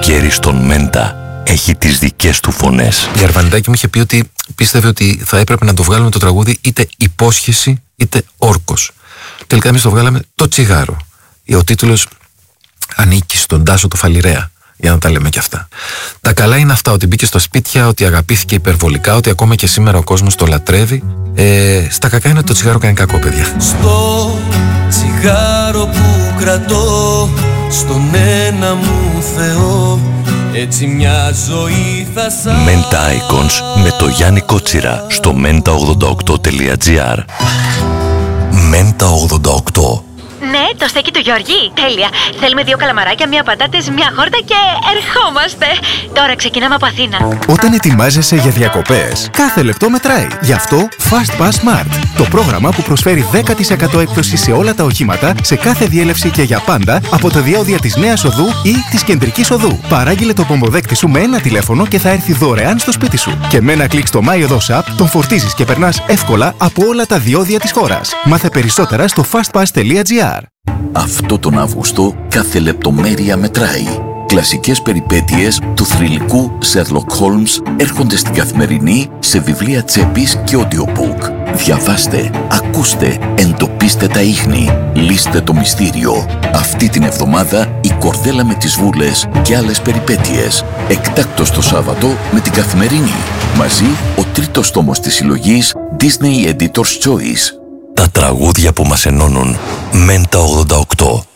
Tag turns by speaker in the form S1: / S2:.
S1: καλοκαίρι στον Μέντα έχει τις δικές του φωνές.
S2: Η Αρβανιτάκη μου είχε πει ότι πίστευε ότι θα έπρεπε να το βγάλουμε το τραγούδι είτε υπόσχεση είτε όρκος. Τελικά εμείς το βγάλαμε το τσιγάρο. Ο τίτλος ανήκει στον Τάσο το Φαλιρέα, για να τα λέμε και αυτά. Τα καλά είναι αυτά, ότι μπήκε στα σπίτια, ότι αγαπήθηκε υπερβολικά, ότι ακόμα και σήμερα ο κόσμος το λατρεύει. Στα κακά είναι ότι το τσιγάρο κάνει κακό, παιδιά.
S3: Στο τσιγάρο που κρατώ, στον ένα μου Θεό, έτσι μια ζωή θα σαν...
S1: Μέντα Icons με το Γιάννη Κότσιρα στο menta88.gr. Μέντα 88.
S4: Ναι, το στέκι του Γιώργη. Τέλεια. Θέλουμε 2 καλαμαράκια, 1 πατάτες, 1 χόρτα και ερχόμαστε. Τώρα ξεκινάμε από Αθήνα.
S5: Όταν ετοιμάζεσαι για διακοπές, κάθε λεπτό μετράει. Γι' αυτό Fast Pass Smart. Το πρόγραμμα που προσφέρει 10% έκπτωση σε όλα τα οχήματα, σε κάθε διέλευση και για πάντα, από τα διόδια της Νέας Οδού ή της Κεντρικής Οδού. Παράγγειλε το πομποδέκτη σου με ένα τηλέφωνο και θα έρθει δωρεάν στο σπίτι σου. Και με ένα κλικ στο MyOdos App τον φορτίζεις και περνάς εύκολα από όλα τα διόδια της χώρας. Μάθε περισσότερα στο fastpass.gr.
S6: Αυτό τον Αύγουστο κάθε λεπτομέρεια μετράει. Κλασικές περιπέτειες του θρυλικού Sherlock Holmes έρχονται στην Καθημερινή σε βιβλία τσέπης και audiobook. Διαβάστε, ακούστε, εντοπίστε τα ίχνη, λύστε το μυστήριο. Αυτή την εβδομάδα η Κορδέλα με τις Βούλες και άλλες περιπέτειες. Εκτάκτος το Σάββατο με την Καθημερινή. Μαζί ο 3ος τόμος της συλλογής Disney Editor's Choice.
S1: Τα τραγούδια που μας ενώνουν. Μέντα 88.